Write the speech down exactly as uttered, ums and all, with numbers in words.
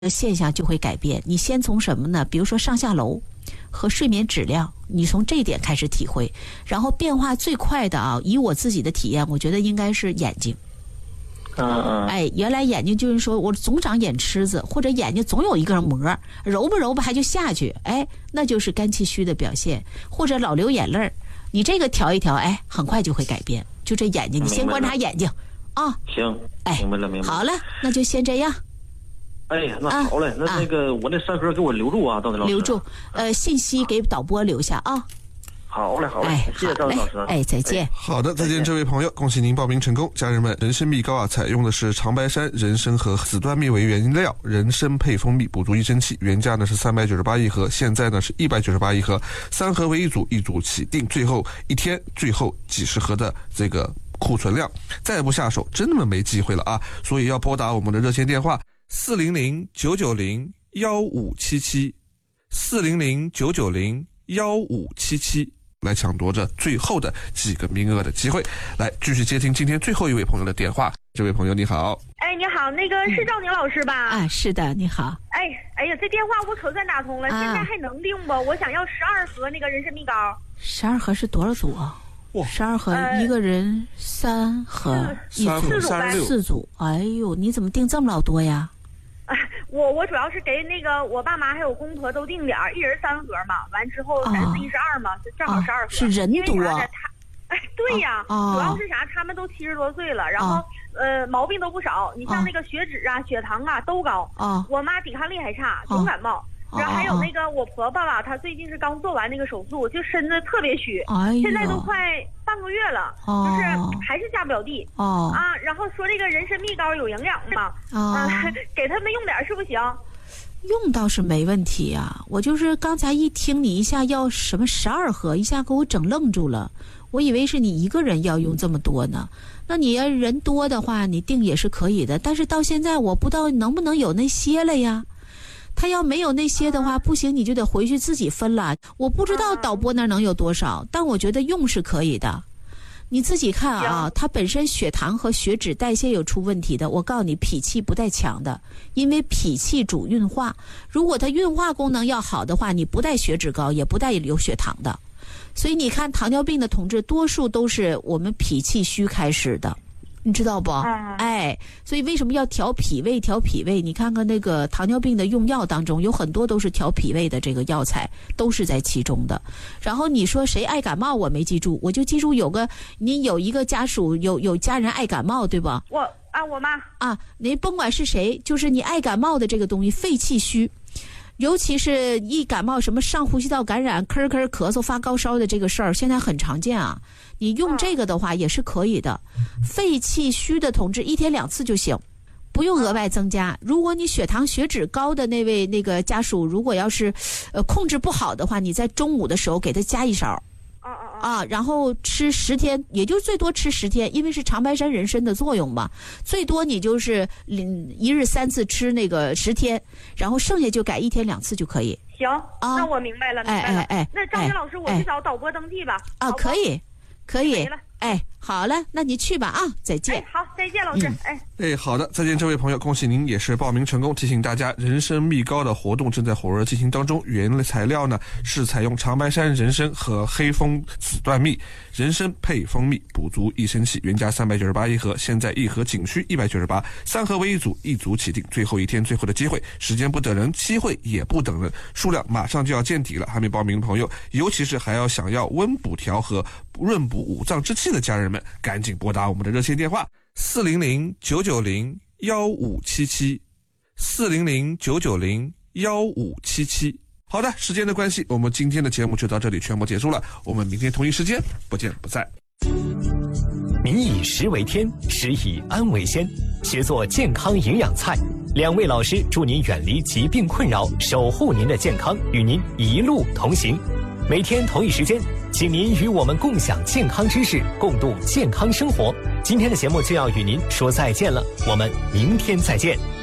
现象就会改变。你先从什么呢？比如说上下楼和睡眠质量，你从这一点开始体会。然后变化最快的啊，以我自己的体验，我觉得应该是眼睛。 嗯嗯。 哎，原来眼睛就是说我总长眼痴子，或者眼睛总有一根膜，揉吧揉吧还就下去，哎，那就是肝气虚的表现，或者老流眼泪，你这个调一调，哎，很快就会改变。就这眼睛，你先观察眼睛啊。 行， 哎， 明白了，明白了。 好了，那就先这样。 哎呀，那好嘞，啊、那那个、啊、我那三盒给我留住啊，赵老师。 留住，呃，信息给导播留下啊。 好嘞，好嘞， 哎、 谢谢赵老师。 哎，再见。 好的，再见，这位朋友，恭喜您报名成功。家人们，人参蜜膏啊，采用的是长白山、人参和紫段蜜为原料，人参配蜂蜜，补足益生气。原价呢是三百九十八一盒，现在呢是一百九十八一盒，三盒为一组，一组起订，最后一天，最后几十盒的这个库存量，再不下手，真的没机会了啊！所以要拨打我们的热线电话。四零零九九零幺五七七，四零零九九零幺五七七，来抢夺着最后的几个名额的机会。来，继续接听今天最后一位朋友的电话。这位朋友你好。 哎，你好，那个是赵宁老师吧？ 啊，是的，你好。 哎，哎呀，这电话我可算打通了，啊、现在还能订不？我想要十二盒那个人参蜜膏。 十二盒是多少组啊？哇，十二盒、呃、一个人三盒，一组四组四组。哎呦，你怎么订这么老多呀？ 我我主要是给那个我爸妈还有公婆都订点儿，一人三盒嘛，完之后三四一十二嘛，就正好十二盒。 是人多。 哎，对呀， 哦、 主要是啥？他们都七十多岁了，然后、哦、呃毛病都不少。你像那个血脂啊、哦、血糖啊都高。 哦、 我妈抵抗力还差，总感冒。哦、然后还有那个我婆婆吧，她最近是刚做完那个手术，就身子特别虚， 哎、 现在都快半个月了， 哦、 就是还是下不了地。 哦啊，然后说这个人参蜜膏有营养嘛， 哦、 啊，给他们用点是不行。 用倒是没问题啊，我就是刚才一听你一下要什么十二盒，一下给我整愣住了。我以为是你一个人要用这么多呢，那你要人多的话，你订也是可以的。但是到现在我不知道能不能有那些了呀。他要没有那些的话，不行，你就得回去自己分了。我不知道导播那能有多少，但我觉得用是可以的。你自己看啊，他本身血糖和血脂代谢有出问题的，我告诉你，脾气不带强的，因为脾气主运化。如果他运化功能要好的话，你不带血脂高，也不带有血糖的。所以你看，糖尿病的同志多数都是我们脾气虚开始的，你知道不？ 嗯、 哎，所以为什么要调脾胃？调脾胃，你看看那个糖尿病的用药当中，有很多都是调脾胃的这个药材，都是在其中的。然后你说谁爱感冒，我没记住，我就记住有个你有一个家属有有家人爱感冒，对吧？ 我啊，我妈啊，你甭管是谁，就是你爱感冒的这个东西，肺气虚。尤其是一感冒，什么上呼吸道感染、咳咳咳嗽、发高烧的这个事儿，现在很常见啊。你用这个的话也是可以的。肺气虚的同志一天两次就行，不用额外增加。如果你血糖血脂高的那位那个家属，如果要是呃控制不好的话，你在中午的时候给他加一勺。啊，然后吃十天，也就最多吃十天，因为是长白山人参的作用嘛。最多你就是一日三次吃那个十天，然后剩下就改一天两次就可以。 行，啊、那我明白了，明白了。 哎哎哎， 那张明老师，我去找导播登记吧。 啊，可以，可以。哎，好了，那你去吧啊，再见。 哎、好，再见，老师。嗯、哎。 哎，好的，再见，这位朋友，恭喜您也是报名成功。提醒大家，人参蜜膏的活动正在火热进行当中。原材料呢是采用长白山人参和黑蜂紫段蜜，人参配蜂蜜，补足益生气。原价三百九十八一盒，现在一盒仅需一百九十八，三盒为一组，一组起订。最后一天，最后的机会，时间不等人，机会也不等人，数量马上就要见底了。还没报名的朋友，尤其是还要想要温补调和、润补五脏之气的家人们，赶紧拨打我们的热线电话。四零零九九零幺五七七，四零零九九零幺五七七。好的，时间的关系，我们今天的节目就到这里全部结束了。我们明天同一时间不见不散。 民以食为天，食以安为先，学做健康营养菜。两位老师祝您远离疾病困扰，守护您的健康，与您一路同行。每天同一时间，请您与我们共享健康知识，共度健康生活。今天的节目就要与您说再见了，我们明天再见。